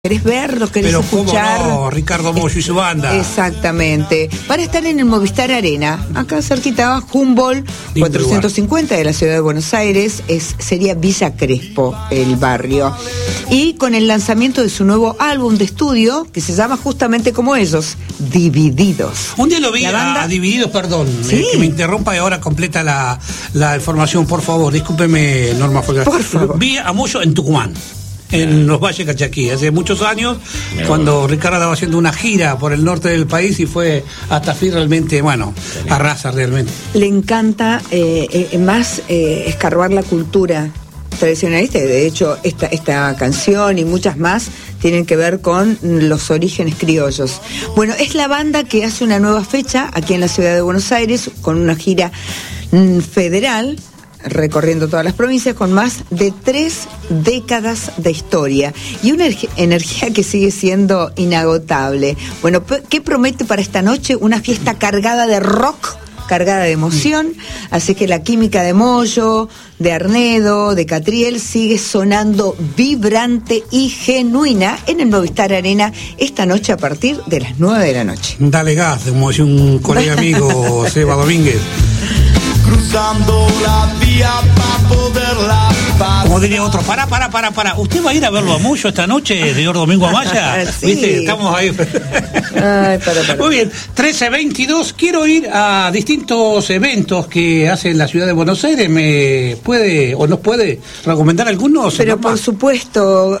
¿Querés verlo? ¿Querés pero escuchar? Cómo no, Ricardo Mollo y su banda. Exactamente. Para estar en el Movistar Arena, acá cerquita, Humboldt 450 de la ciudad de Buenos Aires, sería Villa Crespo, el barrio. Y con el lanzamiento de su nuevo álbum de estudio, que se llama justamente como ellos, Divididos. Un día lo vi banda... a Divididos, perdón, ¿Sí? Que me interrumpa y ahora completa la información, por favor. Discúlpeme, Norma Folgar. Por favor. Vi a Mollo en Tucumán, en los Valles Calchaquí, hace muchos años, cuando Ricardo estaba haciendo una gira por el norte del país y fue hasta fin realmente, bueno, arrasa realmente. Le encanta escarbar la cultura tradicionalista. De hecho, esta canción y muchas más tienen que ver con los orígenes criollos. Bueno, es la banda que hace una nueva fecha aquí en la ciudad de Buenos Aires con una gira federal, recorriendo todas las provincias con más de 3 décadas de historia y una energía que sigue siendo inagotable. Bueno, ¿qué promete para esta noche? Una fiesta cargada de rock, cargada de emoción, así que la química de Mollo, de Arnedo, de Catriel sigue sonando vibrante y genuina en el Movistar Arena esta noche a partir de las 9 de la noche. Dale gas, como decía un colega amigo, Seba Domínguez. Cruzando la vía para poderla pasar. Como diría otro, para. ¿Usted va a ir a verlo a Mollo esta noche, señor Domingo Amaya? Sí. ¿Viste? Estamos ahí. Ay, para. Muy bien, 13:22. Quiero ir a distintos eventos que hace la ciudad de Buenos Aires. ¿Me puede o nos puede recomendar algunos? Pero por supuesto,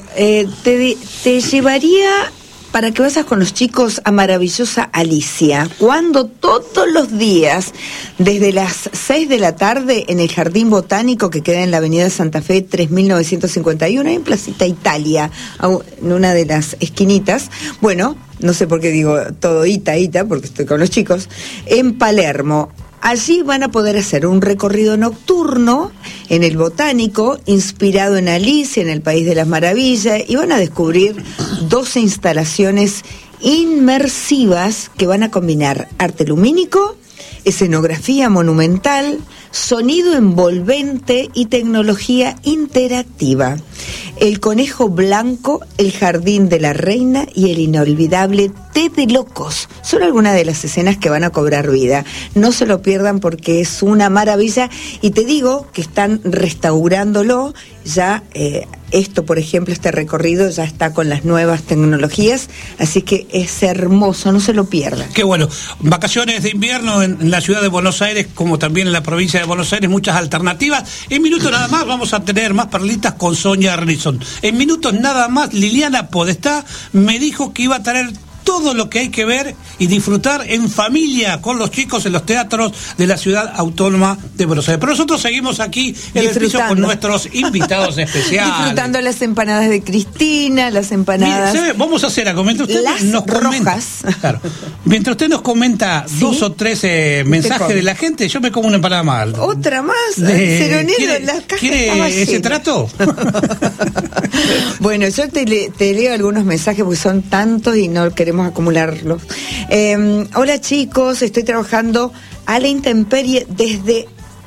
te llevaría para que vayas con los chicos a maravillosa Alicia, cuando todos los días, desde las 6 de la tarde, en el Jardín Botánico que queda en la avenida Santa Fe 3951, en Placita Italia, en una de las esquinitas, bueno, no sé por qué digo todo Ita, porque estoy con los chicos, en Palermo. Allí van a poder hacer un recorrido nocturno en el Botánico, inspirado en Alicia, en el País de las Maravillas, y van a descubrir 12 instalaciones inmersivas que van a combinar arte lumínico, escenografía monumental, sonido envolvente y tecnología interactiva. El Conejo Blanco, el Jardín de la Reina y el inolvidable Té de Locos son algunas de las escenas que van a cobrar vida. No se lo pierdan porque es una maravilla y te digo que están restaurándolo ya. Esto, por ejemplo, este recorrido ya está con las nuevas tecnologías, así que es hermoso, no se lo pierdan. Qué bueno. Vacaciones de invierno en la ciudad de Buenos Aires, como también en la provincia de Buenos Aires, muchas alternativas. En minutos nada más vamos a tener más perlitas con Sonia Rison. En minutos nada más, Liliana Podestá me dijo que iba a traer todo lo que hay que ver y disfrutar en familia con los chicos en los teatros de la ciudad autónoma de Buenos Aires. Pero nosotros seguimos aquí en el piso con nuestros invitados especiales. Disfrutando las empanadas de Cristina, las empanadas... Mire, vamos a hacer algo. Mientras usted nos comenta, claro, mientras usted nos comenta, ¿sí?, 2 o 3 mensajes de la gente, yo me como una empanada más. ¿Otra más? Ceronero, la caja ¿quiere ese trato? Bueno, yo te leo algunos mensajes porque son tantos y no queremos acumularlos. Hola chicos, estoy trabajando a la intemperie desde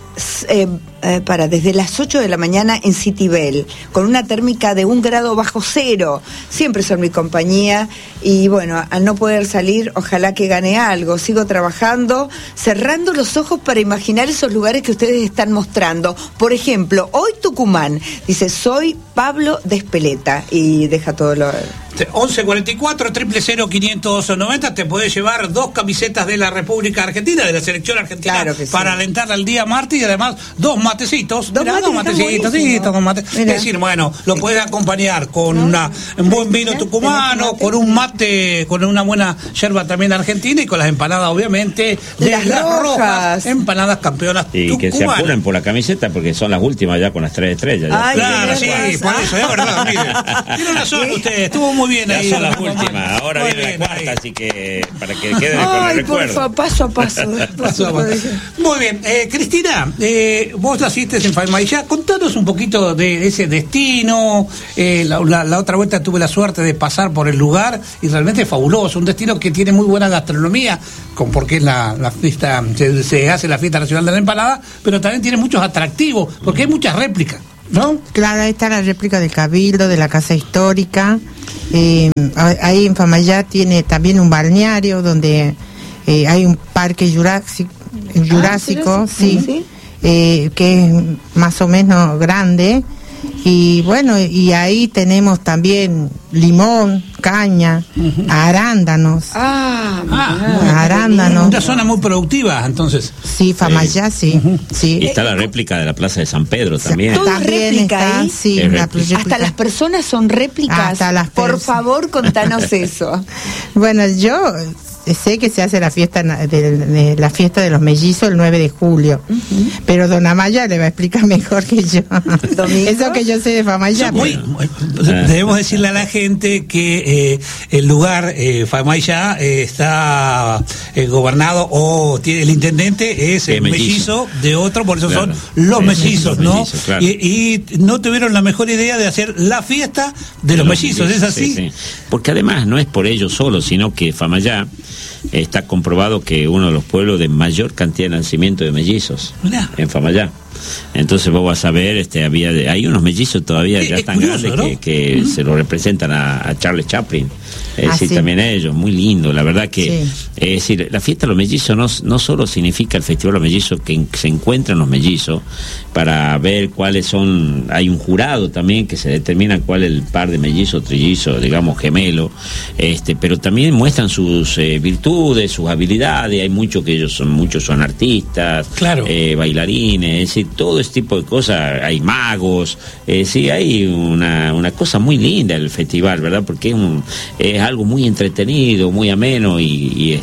las 8 de la mañana en Citibel, con una térmica de 1 grado bajo cero. Siempre son mi compañía y bueno, al no poder salir, ojalá que gane algo. Sigo trabajando, cerrando los ojos para imaginar esos lugares que ustedes están mostrando. Por ejemplo, hoy Tucumán, dice, soy Pablo de Espeleta, y deja todo lo... 1144 000 590. Te podés llevar 2 camisetas de la República Argentina, de la selección argentina, claro que sí, para alentar al día martes, y además 2 matecitos. Es decir, bueno, lo podés acompañar con un buen vino tucumano, con un mate, con una buena yerba también argentina, y con las empanadas, obviamente, de las rojas, empanadas campeonas y tucumanas. Que se apuren por la camiseta porque son las últimas ya con las 3 estrellas. Ay, claro, sí, por eso, es verdad, mire. Tiene razón usted, estuvo muy bien ahí. Ya son las últimas, ahora viene la cuarta, así que para que queden con el recuerdo. Paso a paso. Muy bien, Cristina, vos naciste en Falmaillá, contanos un poquito de ese destino. La otra vuelta tuve la suerte de pasar por el lugar y realmente es fabuloso, un destino que tiene muy buena gastronomía, porque es la fiesta, se hace la fiesta nacional de la empanada, pero también tiene muchos atractivos, porque hay muchas réplicas ¿no? Claro, ahí está la réplica del Cabildo, de la Casa Histórica. Ahí en Famayá tiene también un balneario donde hay un parque jurásico, sí. Que es más o menos grande. Y bueno, y ahí tenemos también limón, caña, arándanos. Arándanos. Una zona muy productiva, entonces. Sí, Famayá, sí. Sí. Y está la réplica de la Plaza de San Pedro también. ¿Todo También réplica está, ahí? sí, réplica. Hasta las personas son réplicas. Hasta las Por pers- favor, contanos eso. Bueno, yo sé que se hace la fiesta la fiesta de los mellizos el 9 de julio, pero Don Amaya le va a explicar mejor que yo. ¿Domingo? Eso que yo sé de Famayá. Debemos decirle a la gente que el lugar Famayá está gobernado o tiene el intendente es el mellizo de otro, por eso Claro. son los mellizos, ¿no? Mellizos, claro. Y no tuvieron la mejor idea de hacer la fiesta de los mellizos, ¿es así? Sí, sí. Porque además no es por ellos solo, sino que Famayá está comprobado que uno de los pueblos de mayor cantidad de nacimiento de mellizos. Mirá. En Famayá. Entonces vos vas a ver, hay unos mellizos todavía Sí, ya es tan curioso, grandes ¿no? que se lo representan a Charles Chaplin. Es decir, sí. también ellos, muy lindo, la verdad que, Sí. es decir, la fiesta de los mellizos no solo significa el Festival de los Mellizos, que se encuentran los mellizos para ver cuáles son, hay un jurado también que se determina cuál es el par de mellizos, trillizos, digamos gemelo, pero también muestran sus virtudes, sus habilidades, hay muchos muchos son artistas, Claro. Bailarines, es decir, todo este tipo de cosas, hay magos, sí, hay una cosa muy linda el festival, ¿verdad? Porque es algo muy entretenido, muy ameno y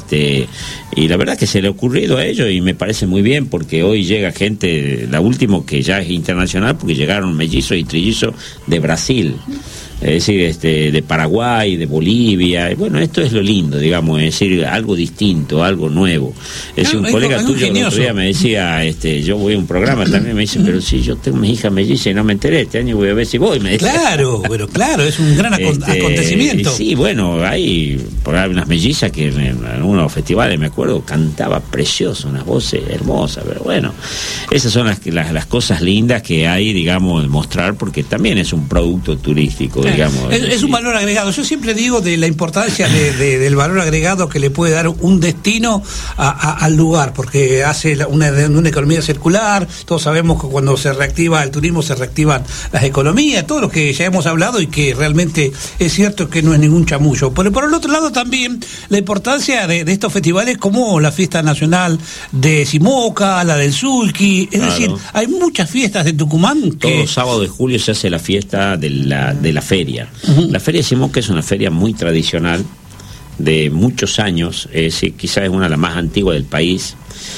la verdad que se le ha ocurrido a ellos y me parece muy bien porque hoy llega gente, la última que ya es internacional porque llegaron mellizos y trillizos de Brasil. Es decir, de Paraguay, de Bolivia, y bueno, esto es lo lindo, digamos, es decir, algo distinto, algo nuevo. Es decir, un colega tuyo el otro día me decía, yo voy a un programa también, me dice, pero si yo tengo mis hijas mellizas y no me enteré, este año voy a ver si voy, me decía. Claro, pero claro, es un gran acontecimiento. Sí, bueno, hay unas mellizas que en algunos festivales, me acuerdo, cantaba precioso, unas voces hermosas, pero bueno, esas son las cosas lindas que hay, digamos, de mostrar, porque también es un producto turístico, digamos. Es un valor agregado. Yo siempre digo de la importancia del valor agregado que le puede dar un destino al lugar, porque hace una economía circular. Todos sabemos que cuando se reactiva el turismo se reactivan las economías, todo lo que ya hemos hablado y que realmente es cierto que no es ningún chamullo. Pero por el otro lado también la importancia de estos festivales como la fiesta nacional de Simoca, la del Sulki, es Claro. decir, hay muchas fiestas de Tucumán que... Todos los sábados de julio se hace la fiesta de la feria. La feria de Simoca es una feria muy tradicional de muchos años, quizás es una de las más antiguas del país,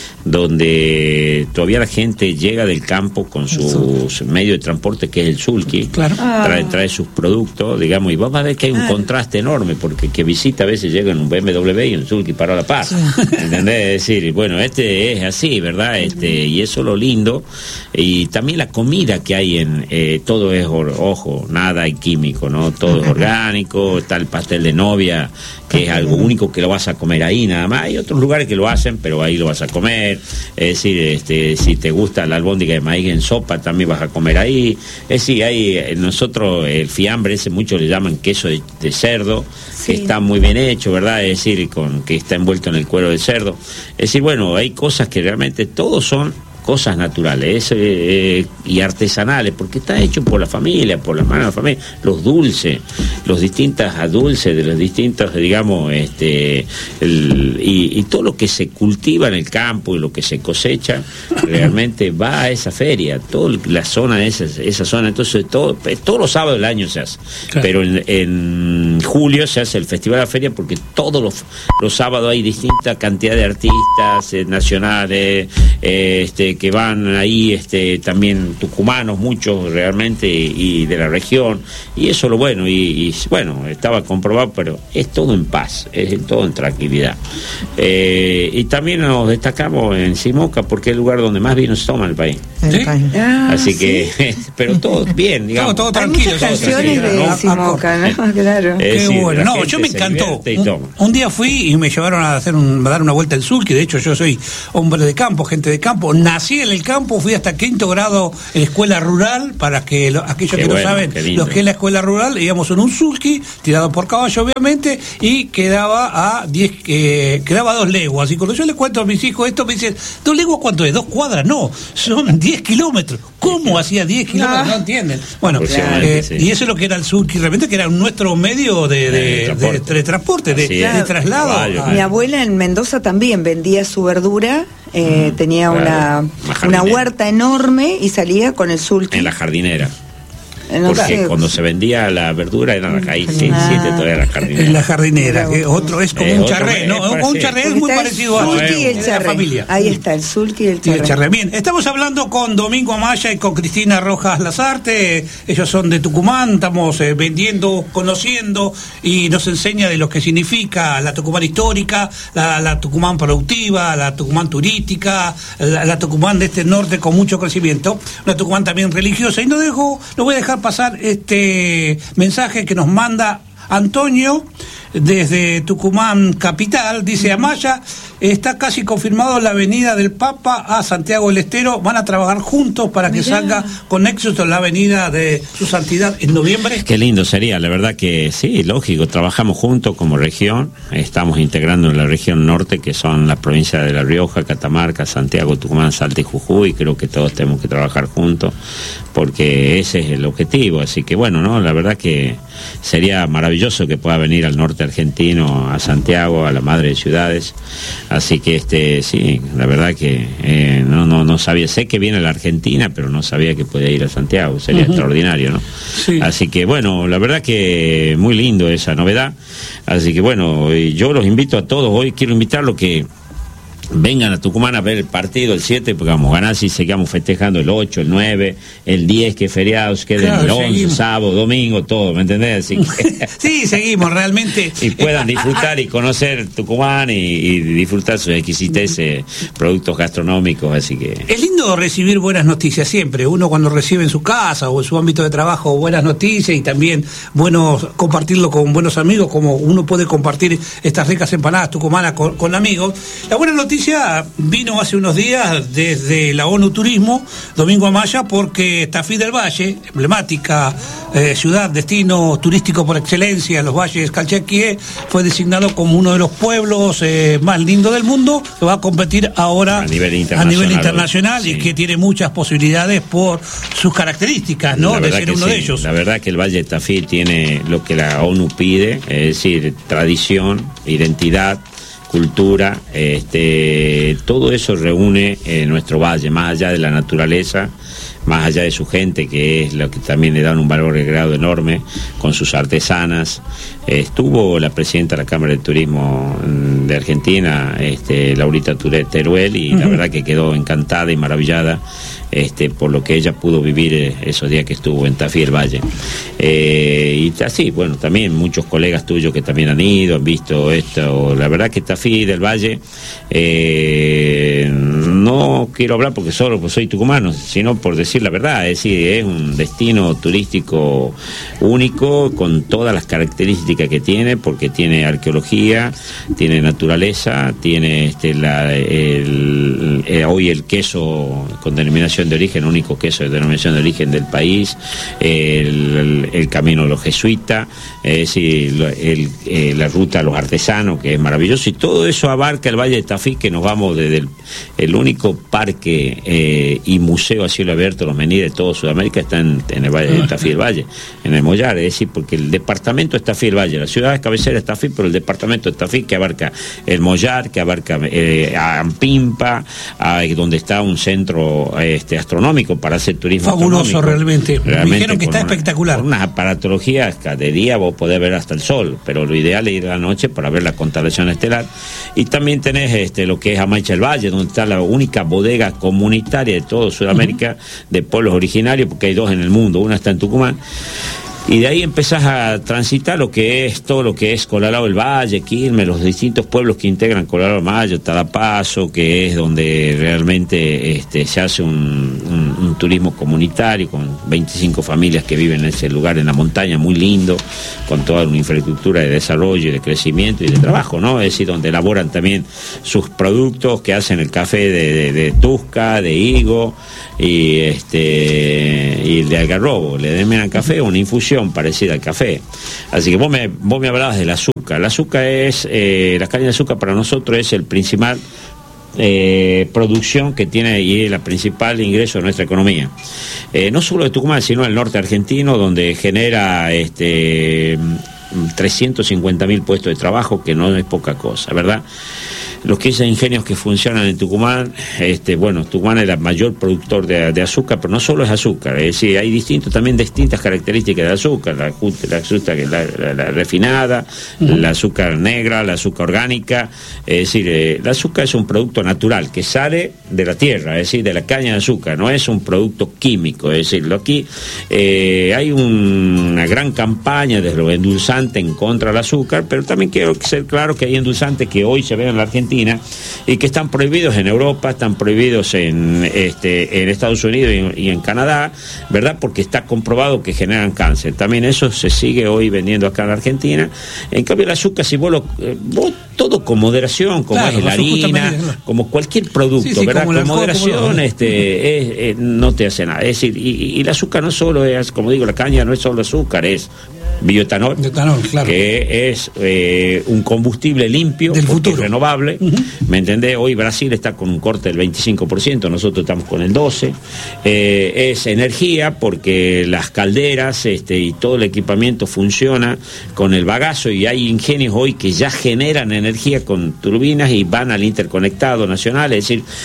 donde todavía la gente llega del campo con sus medios de transporte, que es el sulky, Claro. trae sus productos, digamos, y vamos a ver que hay un contraste enorme, porque que visita a veces llega en un BMW y un sulky para La Paz, ¿entendés? Es decir, bueno, es así, ¿verdad? Y eso es lo lindo, y también la comida que hay todo es, ojo, nada hay químico, ¿no? Todo es orgánico, está el pastel de novia, que es algo único que lo vas a comer ahí nada más. Hay otros lugares que lo hacen, pero ahí lo vas a comer. Es decir, si te gusta la albóndiga de maíz en sopa, también vas a comer ahí. Es decir, nosotros el fiambre, muchos le llaman queso de cerdo, que está muy bien hecho, ¿verdad? Es decir, que está envuelto en el cuero del cerdo. Es decir, bueno, hay cosas que realmente todos son cosas naturales y artesanales, porque está hecho por la familia, por las manos de la familia, los dulces, los distintos dulces de los distintos, digamos, y todo lo que se cultiva en el campo y lo que se cosecha, realmente va a esa feria, toda la zona, esa zona, entonces todos los sábados del año se hace, Claro. pero en julio se hace el Festival de la Feria, porque todos los sábados hay distinta cantidad de artistas nacionales, que van ahí, también tucumanos, muchos realmente, y de la región, y eso es lo bueno, y bueno, estaba comprobado, pero es todo en paz, es todo en tranquilidad. Y también nos destacamos en Simoca, porque es el lugar donde más vino se toma en el país. el ¿Sí? país. Así que, pero todo bien, digamos. Todo Hay tranquilo. muchas todo canciones tranquilo, de ¿no? Simoca, ¿no? Claro. Es Qué decir, bueno. la No, gente yo me se encantó. divierte y toma. Un día fui y me llevaron a dar una vuelta al sur, que de hecho yo soy hombre de campo, gente de campo. Nací en el campo, fui hasta quinto grado en escuela rural, para que aquellos Qué que bueno, no saben qué lindo. lo que es la escuela rural, íbamos en un sulky, tirado por caballo obviamente, y quedaba a 2 leguas. Y cuando yo le cuento a mis hijos esto, me dicen, ¿2 leguas cuánto es? 2 cuadras, no, son 10 kilómetros. ¿Cómo hacía 10 kilómetros? No entienden. Bueno, Aproximadamente, sí. y eso es lo que era el sulky, realmente que era nuestro medio de transporte, Así es. de traslado. Caballo, Mi abuela en Mendoza también vendía su verdura, tenía claro. Una una jardinera. huerta enorme y salía con el sulky. En la jardinera. No Porque sé. cuando se vendía la verdura era ahí, sí, todavía era jardinera. En la jardinera, que otro es como un Otro charré, ¿no? parece. Un charré es Porque muy está parecido a el sulky y el de la charré. familia. Ahí está, el sulky y el Sí, el charré. charré. Bien, estamos hablando con Domingo Amaya y con Cristina Rojas Lazarte. Ellos son de Tucumán, estamos vendiendo, conociendo, y nos enseña de lo que significa la Tucumán histórica, la Tucumán productiva, la Tucumán turística, la Tucumán de este norte con mucho crecimiento, una Tucumán también religiosa. Y no voy a dejar pasar este mensaje que nos manda Antonio desde Tucumán capital. Dice: Amaya, está casi confirmado la avenida del Papa a Santiago del Estero. Van a trabajar juntos para que salga con éxito la avenida de su santidad en noviembre. Qué lindo sería, la verdad que sí, lógico, trabajamos juntos como región, estamos integrando en la región norte, que son las provincias de La Rioja, Catamarca, Santiago, Tucumán, Salta y Jujuy. Creo que todos tenemos que trabajar juntos, porque ese es el objetivo. Así que bueno, no, la verdad que sería maravilloso que pueda venir al norte argentino, a Santiago, a la madre de ciudades. Así que sí, la verdad que no sabía, sé que viene a la Argentina, pero no sabía que podía ir a Santiago, sería extraordinario, ¿no? Sí. Así que bueno, la verdad que muy lindo esa novedad. Así que bueno, yo los invito a todos, hoy quiero invitarlos que vengan a Tucumán a ver el partido el 7, porque vamos a ganar si seguimos festejando el 8, el 9, el 10, que es feriado, que Claro, el 11, seguimos. sábado, domingo, todo, ¿me entendés? Así que Sí, seguimos realmente. y puedan disfrutar y conocer Tucumán y disfrutar sus exquisiteces productos gastronómicos, así que Es lindo recibir buenas noticias siempre. Uno cuando recibe en su casa o en su ámbito de trabajo buenas noticias, y también bueno compartirlo con buenos amigos, como uno puede compartir estas ricas empanadas tucumanas con amigos. La buena noticia vino hace unos días desde la ONU Turismo, Domingo Amaya, porque Tafí del Valle, emblemática ciudad, destino turístico por excelencia, los valles Calchaquíes, fue designado como uno de los pueblos más lindos del mundo, que va a competir ahora a nivel internacional, y sí. que tiene muchas posibilidades por sus características, ¿no? La De verdad ser que uno sí. de ellos. La verdad que el Valle de Tafí tiene lo que la ONU pide, es decir, tradición, identidad, cultura, todo eso reúne nuestro valle, más allá de la naturaleza, más allá de su gente, que es lo que también le dan un valor agregado enorme, con sus artesanas. Estuvo la presidenta de la Cámara de Turismo de Argentina, Laurita Teruel, y la verdad que quedó encantada y maravillada por lo que ella pudo vivir esos días que estuvo en Tafí del Valle. Y así, bueno, también muchos colegas tuyos que también han ido, han visto esto. La verdad que Tafí del Valle, no quiero hablar porque solo pues soy tucumano, sino por decir la verdad, es decir, es un destino turístico único, con todas las características que tiene, porque tiene arqueología, tiene naturaleza, tiene hoy el queso con denominación de origen, único queso de denominación de origen del país, el camino de los jesuitas, es decir, la ruta a los artesanos, que es maravilloso, y todo eso abarca el Valle de Tafí, que nos vamos desde el único parque y museo a cielo abierto, los menires de toda Sudamérica, está en el Valle de Tafí del Valle, en el Mollar, es decir, porque el departamento es Tafí del Valle, la ciudad es cabecera es Tafí, pero el departamento es Tafí, que abarca el Mollar, que abarca a Ampimpa, donde está un centro astronómico para hacer turismo Fabuloso, astronómico. realmente. Me dijeron que está espectacular. Con unas aparatologías que de día vos podés ver hasta el sol, pero lo ideal es ir a la noche para ver la constelación estelar. Y también tenés lo que es Amaicha del Valle, donde está la única bodega comunitaria de toda Sudamérica de pueblos originarios, porque hay 2 en el mundo, una está en Tucumán. Y de ahí empezás a transitar lo que es todo lo que es Colalao del Valle, Quilmes, los distintos pueblos que integran Colalao del Valle, Tadapazo, que es donde realmente se hace un turismo comunitario con 25 familias que viven en ese lugar en la montaña, muy lindo, con toda una infraestructura de desarrollo y de crecimiento y de trabajo, ¿no? Es decir, donde elaboran también sus productos, que hacen el café de Tusca, de higo y el de algarrobo, le denominan café, una infusión parecida al café. Así que vos me hablabas del azúcar. El azúcar es, la caña de azúcar para nosotros es el principal producción que tiene y es la principal ingreso de nuestra economía. No solo de Tucumán, sino del norte argentino, donde genera 350.000 puestos de trabajo, que no es poca cosa, ¿verdad? Los 15 ingenios que funcionan en Tucumán, Tucumán es el mayor productor de azúcar, pero no solo es azúcar, es decir, hay también distintas características de azúcar, la refinada, la azúcar negra, la azúcar orgánica, es decir, el azúcar es un producto natural que sale de la tierra, es decir, de la caña de azúcar, no es un producto químico, es decir, aquí hay una gran campaña desde los endulzantes en contra del azúcar, pero también quiero ser claro que hay endulzantes que hoy se ven en la Argentina y que están prohibidos en Europa, están prohibidos en Estados Unidos y en Canadá, ¿verdad? Porque está comprobado que generan cáncer. También eso se sigue hoy vendiendo acá en la Argentina. En cambio el azúcar, si vos todo con moderación, como claro, es la harina, como cualquier producto, ¿verdad? Con moderación no te hace nada. Es decir, y el azúcar no solo es, como digo, la caña no es solo azúcar, es bioetanol, claro, que es un combustible limpio, del futuro, renovable, ¿me entendés? Hoy Brasil está con un corte del 25%, nosotros estamos con el 12%, es energía porque las calderas y todo el equipamiento funciona con el bagazo y hay ingenios hoy que ya generan energía con turbinas y van al interconectado nacional, es decir,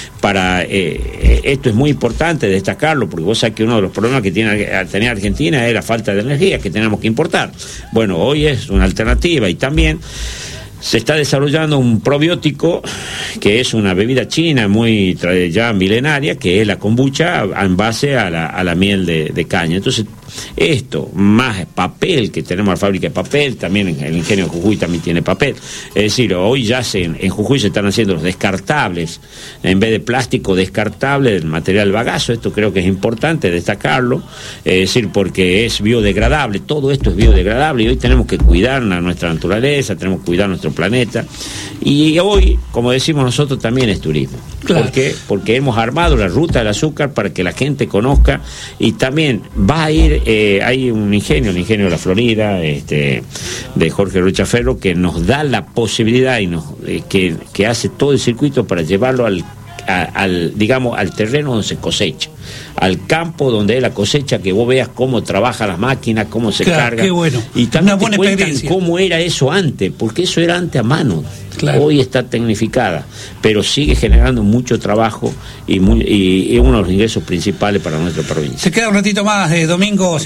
esto es muy importante destacarlo porque vos sabés que uno de los problemas que tiene Argentina es la falta de energía que tenemos que importar. Bueno, hoy es una alternativa y también se está desarrollando un probiótico que es una bebida china muy ya milenaria, que es la kombucha en base a la miel de caña. Entonces, esto, más papel, que tenemos la fábrica de papel, también el ingenio de Jujuy también tiene papel. Es decir, hoy ya en Jujuy se están haciendo los descartables, en vez de plástico descartable, el material bagazo. Esto creo que es importante destacarlo, es decir, porque es biodegradable, todo esto es biodegradable y hoy tenemos que cuidar nuestra naturaleza, tenemos que cuidar nuestro planeta. Y hoy, como decimos nosotros, también es turismo. Claro. ¿Por qué? Porque hemos armado la ruta del azúcar para que la gente conozca y también va a ir, hay un ingenio de la Florida, de Jorge Rochaferro, que nos da la posibilidad y que hace todo el circuito para llevarlo al terreno donde se cosecha, al campo donde es la cosecha, que vos veas cómo trabaja las máquinas, cómo se carga. Qué bueno. Y también te cuentan cómo era eso antes, porque eso era antes a mano. Claro. Hoy está tecnificada, pero sigue generando mucho trabajo y uno de los ingresos principales para nuestra provincia. Se queda un ratito más, Domingo,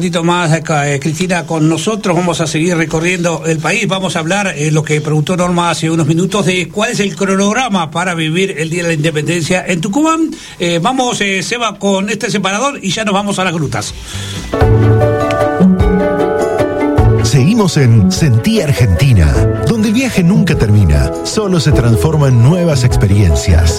Cristina, con nosotros. Vamos a seguir recorriendo el país. Vamos a hablar, lo que preguntó Norma hace unos minutos, de cuál es el cronograma para vivir el Día de la Independencia en Tucumán. Vamos, Seba, con este separador y ya nos vamos a las grutas. Seguimos en Sentí Argentina, donde el viaje nunca termina, solo se transforma en nuevas experiencias.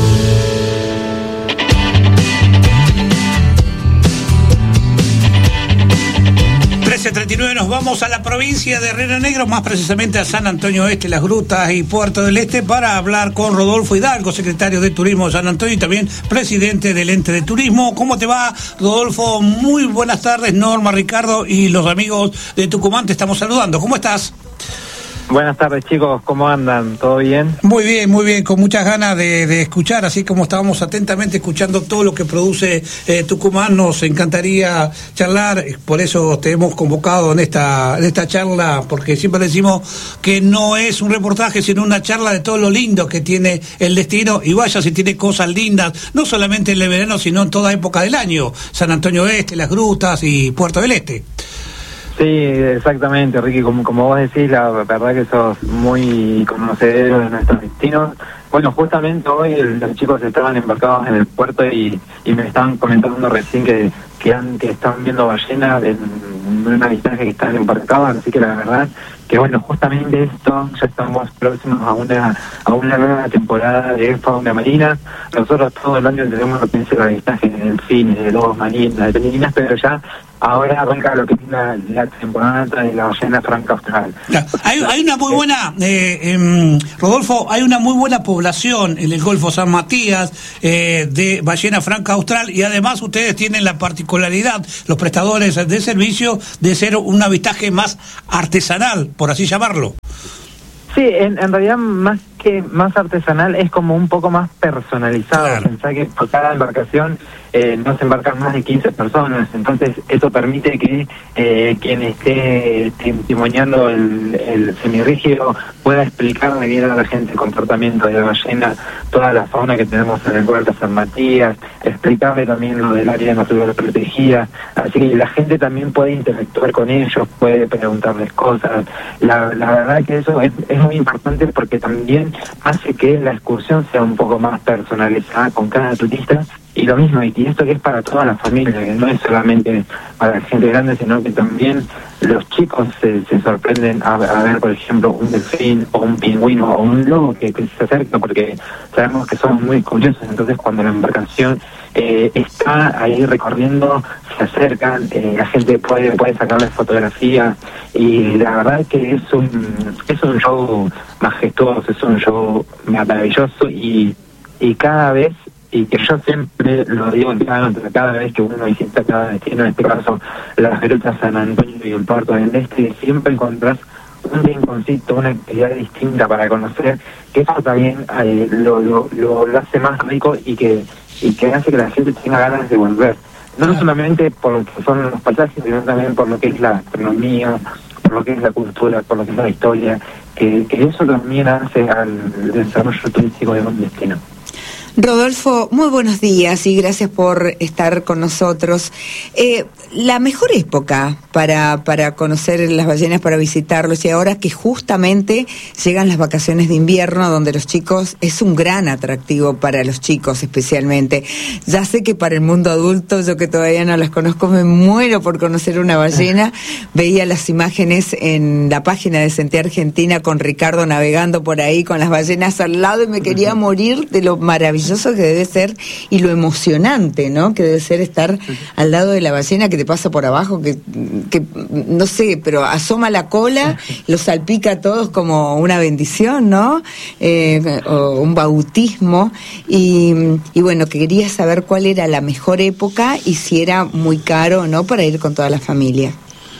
13:39, nos vamos a la provincia de Río Negro, más precisamente a San Antonio Este, Las Grutas y Puerto del Este, para hablar con Rodolfo Hidalgo, secretario de Turismo de San Antonio y también presidente del Ente de Turismo. ¿Cómo te va, Rodolfo? Muy buenas tardes, Norma, Ricardo y los amigos de Tucumán, te estamos saludando. ¿Cómo estás? Buenas tardes, chicos, ¿cómo andan? ¿Todo bien? Muy bien, con muchas ganas de escuchar, así como estábamos atentamente escuchando todo lo que produce Tucumán. Nos encantaría charlar, por eso te hemos convocado en esta charla, porque siempre decimos que no es un reportaje, sino una charla de todo lo lindo que tiene el destino, y vaya si tiene cosas lindas, no solamente en el verano, sino en toda época del año. San Antonio Este, Las Grutas y Puerto del Este. Sí, exactamente, Ricky, como vos decís, la verdad que sos muy conocedor de nuestros destinos. Bueno, justamente hoy los chicos estaban embarcados en el puerto y me estaban comentando recién que están viendo ballenas en un avistaje que están embarcados, así que la verdad que bueno, justamente esto, ya estamos próximos a una nueva temporada de fauna marina. Nosotros todo el año tenemos lo que es el avistaje de delfines, de lobos marinos, de pingüinas, pero ya ahora arranca lo que es la temporada de la ballena franca austral. Hay una muy buena, Rodolfo, hay una muy buena población en el Golfo San Matías de ballena franca austral, y además ustedes tienen la particularidad, los prestadores de servicio, de ser un avistaje más artesanal, por así llamarlo. Sí, en realidad más artesanal es como un poco más personalizado. Claro. Pensá que por cada embarcación no se embarcan más de 15 personas, entonces eso permite que quien esté testimoniando el semirrígido pueda explicarle bien a la gente el comportamiento de la ballena, toda la fauna que tenemos en el Golfo San Matías, explicarle también lo del área natural protegida, así que la gente también puede interactuar con ellos, puede preguntarles cosas. La verdad que eso es muy importante porque también hace que la excursión sea un poco más personalizada con cada turista, y lo mismo, y esto que es para toda la familia, que no es solamente para la gente grande, sino que también los chicos se sorprenden a ver, por ejemplo, un delfín o un pingüino o un lobo que se acerca, porque sabemos que somos muy curiosos, entonces cuando la embarcación está ahí recorriendo, se acercan, la gente puede sacarle fotografías, y la verdad que es un show majestuoso, es un show maravilloso, y cada vez, y que yo siempre lo digo, cada vez que uno visita cada destino, en este caso las grutas San Antonio y el Puerto del Este, siempre encontrás un rinconcito, una actividad distinta para conocer, que eso también lo hace más rico y que hace que la gente tenga ganas de volver. No solamente por lo que son los paisajes, sino también por lo que es la gastronomía, por lo que es la cultura, por lo que es la historia, que eso también hace al desarrollo turístico de un destino. Rodolfo, muy buenos días y gracias por estar con nosotros. La mejor época para conocer las ballenas, para visitarlos, y ahora que justamente llegan las vacaciones de invierno, donde los chicos, es un gran atractivo para los chicos especialmente. Ya sé que para el mundo adulto, yo que todavía no las conozco, me muero por conocer una ballena. Veía las imágenes en la página de Sentir Argentina con Ricardo navegando por ahí con las ballenas al lado, y me quería morir de lo maravilloso que debe ser y lo emocionante, ¿no? Que debe ser estar al lado de la ballena que te pasa por abajo, que no sé, pero asoma la cola, los salpica a todos como una bendición, ¿no? O un bautismo, y bueno, quería saber cuál era la mejor época y si era muy caro o no para ir con toda la familia.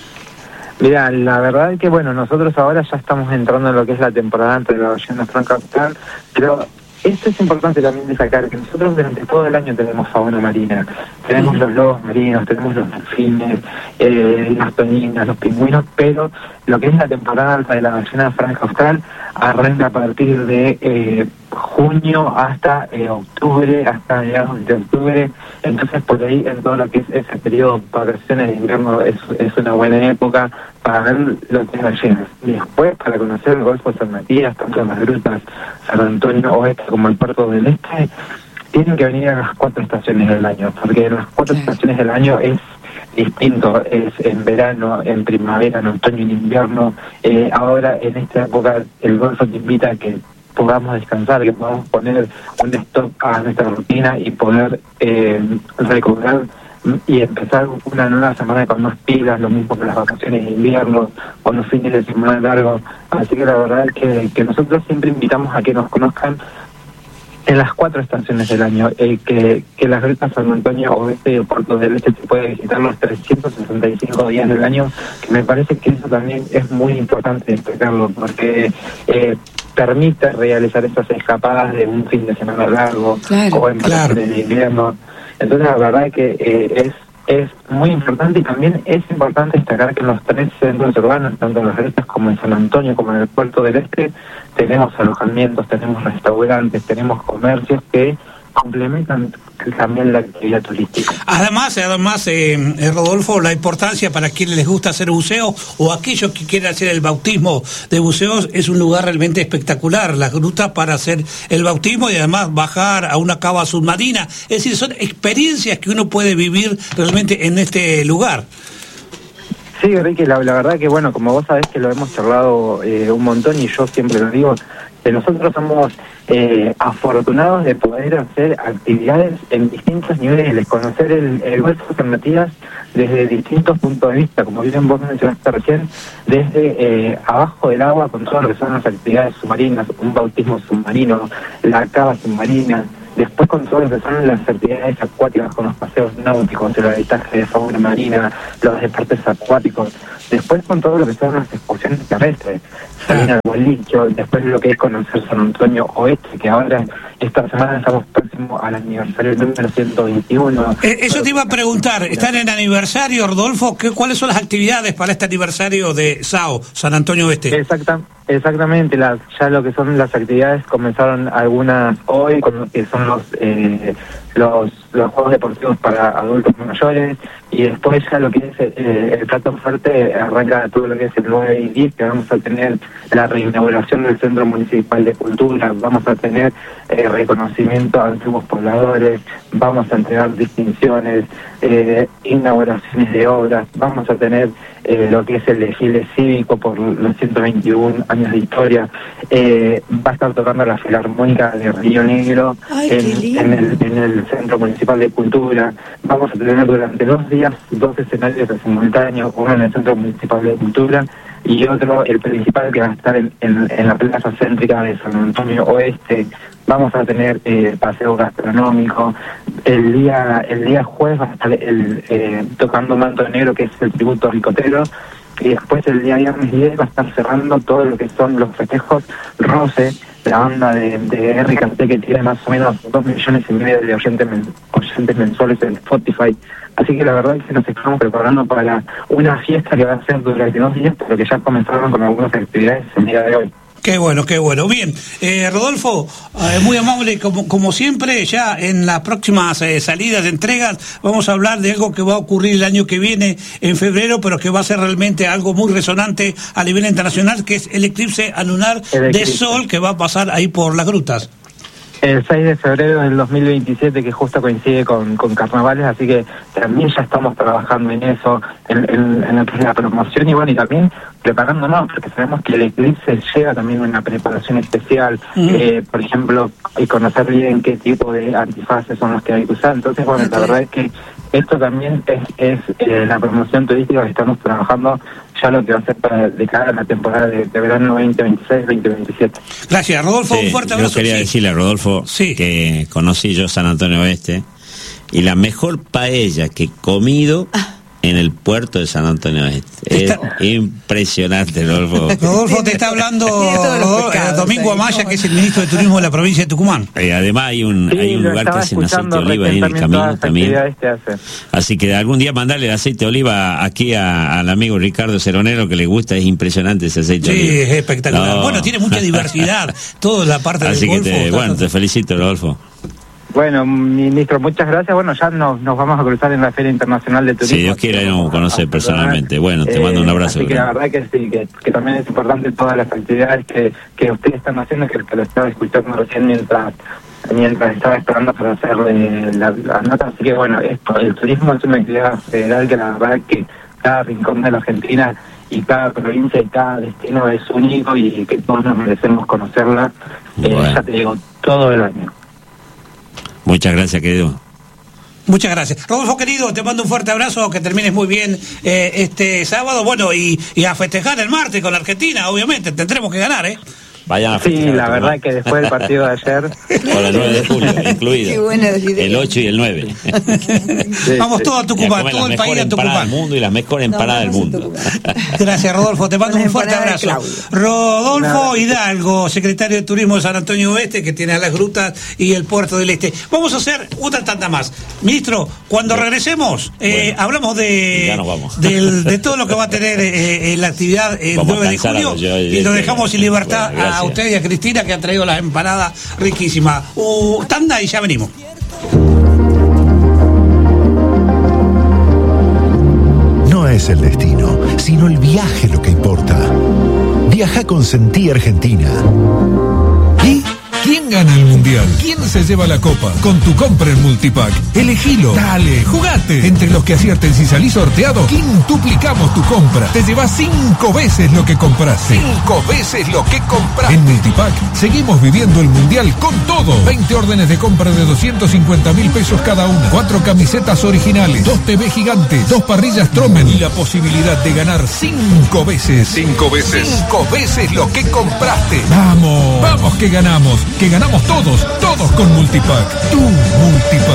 Mira, la verdad es que bueno, nosotros ahora ya estamos entrando en lo que es la temporada entre la ballena franca austral, pero esto es importante también destacar, que nosotros durante todo el año tenemos fauna marina, tenemos los lobos marinos, tenemos los delfines, las toninas, los pingüinos, pero lo que es la temporada alta de la ballena franca austral arranca a partir de junio hasta octubre, hasta mediados de octubre, entonces por ahí en todo lo que es ese periodo de vacaciones de invierno es una buena época para ver lo que es ballenas. Y después, para conocer el Golfo San Matías, tanto las grutas San Antonio Oeste como el Puerto del Este, tienen que venir a las 4 estaciones del año, porque en las 4 estaciones del año es distinto, es en verano, en primavera, en otoño y en invierno. Ahora en esta época el Golfo te invita a que podamos descansar, que podamos poner un stop a nuestra rutina y poder recobrar y empezar una nueva semana con más pilas, lo mismo que las vacaciones de invierno o los fines de semana largos. Así que la verdad es que nosotros siempre invitamos a que nos conozcan en las 4 estaciones del año, que las grutas San Antonio Oeste y el Puerto del Este se puede visitar los 365 días del año, que me parece que eso también es muy importante destacarlo, porque permite realizar esas escapadas de un fin de semana largo, claro, o en vacaciones de invierno. Entonces la verdad es que es muy importante, y también es importante destacar que en los 3 centros urbanos, tanto en las grutas como en San Antonio como en el Puerto del Este, tenemos alojamientos, tenemos restaurantes, tenemos comercios que complementan también la actividad turística. Además, Rodolfo, la importancia para quienes les gusta hacer buceo o aquellos que quieren hacer el bautismo de buceos, es un lugar realmente espectacular, las grutas para hacer el bautismo y además bajar a una cava submarina. Es decir, son experiencias que uno puede vivir realmente en este lugar. Sí, Ricky, la verdad que bueno, como vos sabés que lo hemos charlado un montón y yo siempre lo digo, que nosotros somos afortunados de poder hacer actividades en distintos niveles, conocer el hueso de San Matías desde distintos puntos de vista, como bien vos mencionaste recién, desde abajo del agua con todo lo que son las actividades submarinas, un bautismo submarino, la cava submarina, después con todo lo que son las actividades acuáticas, con los paseos náuticos, el avistaje de fauna marina, los deportes acuáticos, después con todo lo que son las excursiones terrestres, salir al bolicho, después lo que es conocer San Antonio Oeste, que ahora esta semana estamos próximos al aniversario número 121. Eso te iba a preguntar, ¿están en aniversario, Rodolfo? ¿Cuáles son las actividades para este aniversario de SAO, San Antonio Oeste? Exactamente, ya lo que son las actividades comenzaron algunas hoy, que son los juegos deportivos para adultos mayores, y después ya lo que es el plato fuerte arranca todo lo que es el 9 y 10, que vamos a tener la reinauguración del Centro Municipal de Cultura, vamos a tener reconocimiento a antiguos pobladores, vamos a entregar distinciones, inauguraciones de obras, vamos a tener lo que es el desfile cívico por los 121 años de historia, va a estar tocando la Filarmónica de Río Negro en el Centro Municipal de Cultura, vamos a tener durante 2 días 2 escenarios simultáneos, uno en el Centro Municipal de Cultura y otro, el principal, que va a estar en la plaza céntrica de San Antonio Oeste. Vamos a tener paseo gastronómico. El día jueves va a estar tocando Manto Negro, que es el tributo ricotero, y después el día viernes 10 va a estar cerrando todo lo que son los festejos Roce, la banda de Henry Canté, que tiene más o menos 2,5 millones de oyentes mensuales en Spotify. Así que la verdad es que nos estamos preparando para una fiesta que va a ser durante 2 días, pero que ya comenzaron con algunas actividades el día de hoy. Qué bueno, qué bueno. Bien, Rodolfo, muy amable como siempre. Ya en las próximas salidas de entregas vamos a hablar de algo que va a ocurrir el año que viene en febrero, pero que va a ser realmente algo muy resonante a nivel internacional, que es el eclipse anular de sol que va a pasar ahí por las grutas. El 6 de febrero del 2027, que justo coincide con carnavales, así que también ya estamos trabajando en eso, en lo que es la promoción, y bueno, y también preparándonos, porque sabemos que el eclipse llega también una preparación especial, por ejemplo, y conocer bien qué tipo de antifaces son los que hay que usar. Entonces, bueno, la verdad es que esto también es la promoción turística que estamos trabajando, ya lo que va a ser de cara a la temporada de verano 2026-2027. Gracias, Rodolfo, un fuerte abrazo. Yo quería decirle a Rodolfo que conocí yo San Antonio Oeste, y la mejor paella que he comido en el puerto de San Antonio Oeste. Es impresionante, Rodolfo. Rodolfo, te está hablando Domingo Amaya, que es el ministro de Turismo de la provincia de Tucumán. Además hay un lugar que hacen aceite de oliva ahí en el camino también. Así que algún día mandarle el aceite de oliva aquí al amigo Ricardo Ceronero, que le gusta, es impresionante ese aceite de oliva. Sí, es espectacular. No. Bueno, tiene mucha diversidad, toda la parte del Golfo. Así que te felicito, Rodolfo. Bueno, ministro, muchas gracias. Bueno, ya nos vamos a cruzar en la Feria Internacional de Turismo. Si Dios quiere, nos conocer personalmente. Bueno, te mando un abrazo. Así que la verdad que sí, que también es importante todas las actividades que ustedes están haciendo, que lo estaba escuchando recién mientras estaba esperando para hacer la nota. Así que bueno, el turismo es una actividad federal que la verdad que cada rincón de la Argentina y cada provincia y cada destino es único, y que todos nos merecemos conocerla, ya te digo, todo el año. Muchas gracias, querido. Muchas gracias. Rodolfo, querido, te mando un fuerte abrazo, que termines muy bien este sábado, bueno, y a festejar el martes con la Argentina, obviamente, tendremos que ganar, Vayan a festejar. Sí, la verdad que después del partido de ayer... Con el 9 de julio, incluido. Qué buena idea. El 8 y el 9. Vamos todos a Tucumán, todo el país a Tucumán. Del mundo y las mejores empanadas del mundo. Gracias, Rodolfo, te mando un fuerte abrazo. Rodolfo Hidalgo, secretario de Turismo de San Antonio Oeste, que tiene a las grutas y el puerto del Este. Vamos a hacer una tanda más. Ministro, cuando regresemos, hablamos de todo lo que va a tener la actividad el 9 de julio, y lo dejamos en libertad a usted y a Cristina, que han traído las empanadas riquísimas. Tanda y ya venimos. No es el destino, sino el viaje lo que importa. Viaja con Sentí Argentina. ¿Y ¿Quién gana el mundial? ¿Quién se lleva la copa? Con tu compra en Multipack, elegilo, dale, jugate. Entre los que acierten si salís sorteado, quintuplicamos tu compra. Te llevas 5 veces lo que compraste. 5 veces lo que compraste. En Multipack seguimos viviendo el mundial con todo. 20 órdenes de compra de 250.000 pesos cada una. 4 camisetas originales, 2 TV gigantes, 2 parrillas Tromen y la posibilidad de ganar 5 veces. 5 veces. 5 veces lo que compraste. Vamos, vamos que ganamos todos con Multipack. Tu Multipack.